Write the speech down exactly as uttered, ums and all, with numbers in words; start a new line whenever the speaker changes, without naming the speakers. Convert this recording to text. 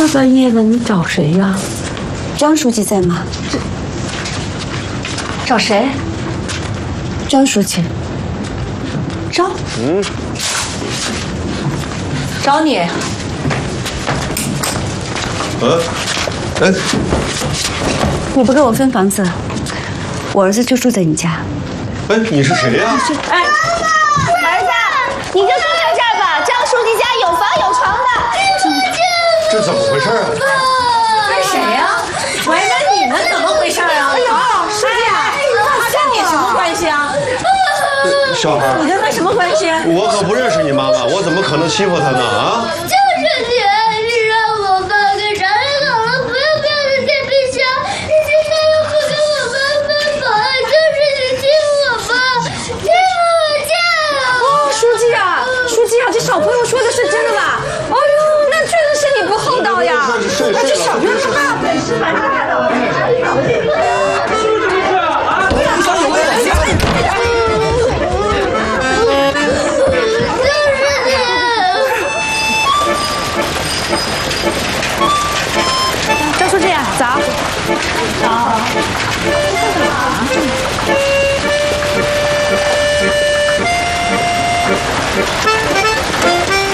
大半夜的，你找谁呀？
张书记在吗？
找谁？
张书记。
张？
嗯。
找你。
嗯。哎。
你不跟我分房子，我儿子就住在你家。
哎，你是谁呀？
哎，儿子，你就住在这儿吧。张书记家有房有床的。
这怎么回事啊？
问谁呀？我还问你们怎么回事啊？哎呦，书记，他跟你什么关系啊？
小孩，
你跟他什么关系？
我可不认识你妈妈，我怎么可能欺负她呢？啊！
就是你，你让我爸给查理搞了不要不要的电冰箱，你现在又不跟我妈分房，就是你欺负我爸，欺负我家啊！
哦，书记啊，书记啊，这小朋友说的是真的吧？哎呦，那确实是你不厚道呀！那这小冤是大本事蛮大的。
张书记，早。
早。